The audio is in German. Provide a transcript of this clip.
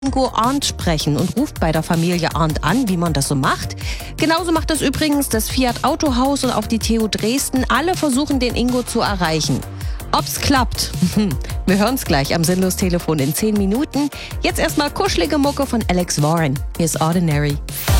Ingo Arndt sprechen und ruft bei der Familie Arndt an, wie man das so macht. Genauso macht das übrigens das Fiat Autohaus und auch die TU Dresden. Alle versuchen, den Ingo zu erreichen. Ob's klappt? Wir hören's gleich am Sinnlos-Telefon in 10 Minuten. Jetzt erstmal kuschelige Mucke von Alex Warren. Hier ist Ordinary.